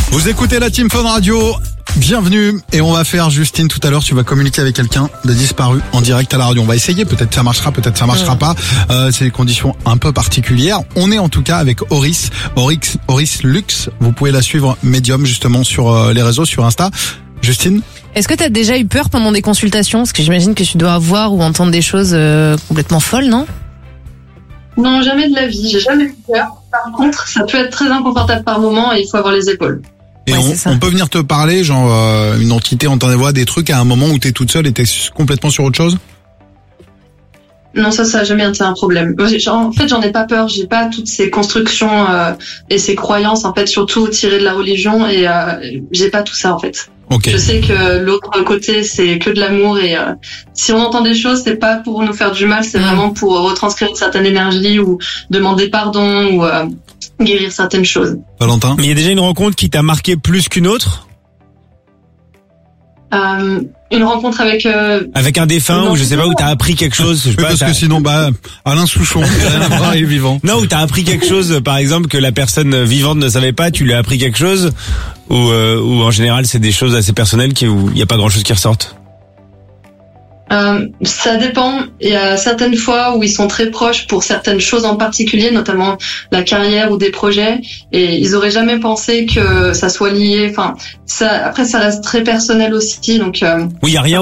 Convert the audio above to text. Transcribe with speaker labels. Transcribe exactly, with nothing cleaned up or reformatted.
Speaker 1: Vous écoutez la Team Fun Radio, bienvenue, et on va faire, Justine, tout à l'heure tu vas communiquer avec quelqu'un de disparu en direct à la radio. On va essayer, peut-être ça marchera, peut-être ça marchera
Speaker 2: mmh.
Speaker 1: pas, euh, c'est des conditions un peu particulières. On est en tout cas avec Oris, Oris, Oris Lux, vous pouvez la suivre Medium justement sur euh, les réseaux, sur Insta. Justine ?
Speaker 2: Est-ce que tu as déjà eu peur pendant des consultations ? Parce que j'imagine que tu dois avoir ou entendre des choses euh, complètement folles, non ?
Speaker 3: Non, jamais de la vie, j'ai jamais eu peur. Par contre, ça peut être très inconfortable par moment et il faut avoir les épaules.
Speaker 1: Et
Speaker 2: ouais,
Speaker 1: on, on peut venir te parler, genre euh, une entité, on t'en voit des trucs à un moment où t'es toute seule et t'es complètement sur autre chose ?
Speaker 3: Non, ça, ça a jamais été un problème. En fait, j'en ai pas peur. J'ai pas toutes ces constructions euh, et ces croyances, en fait, surtout tirées de la religion. Et euh, j'ai pas tout ça, en fait.
Speaker 1: Okay.
Speaker 3: Je sais que l'autre côté, c'est que de l'amour. Et euh, si on entend des choses, c'est pas pour nous faire du mal, c'est mmh. vraiment pour retranscrire une certaine énergie ou demander pardon ou euh, guérir certaines choses.
Speaker 1: Valentin ?
Speaker 4: Mais il y a déjà une rencontre qui t'a marqué plus qu'une autre ?
Speaker 3: Euh, une rencontre avec euh,
Speaker 4: avec un défunt ou je sais pas, où t'as appris quelque chose, je sais
Speaker 1: oui,
Speaker 4: pas,
Speaker 1: parce
Speaker 4: t'as...
Speaker 1: que sinon bah Alain Souchon rien à voir, il est vivant.
Speaker 4: Non, où t'as appris quelque chose, par exemple, que la personne vivante ne savait pas, tu lui as appris quelque chose, ou euh, ou en général c'est des choses assez personnelles qui, où il y a pas grand chose qui ressortent.
Speaker 3: Euh, ça dépend. Il y a certaines fois où ils sont très proches pour certaines choses en particulier, notamment la carrière ou des projets, et ils auraient jamais pensé que ça soit lié. Enfin, ça. Après, ça reste très personnel aussi, donc. Euh...
Speaker 4: Oui, il y a rien